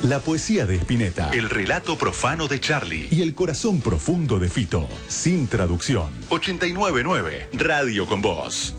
la poesía de Spinetta, El relato profano de Charlie y el corazón profundo de Fito, sin traducción. 899 Radio con Vos.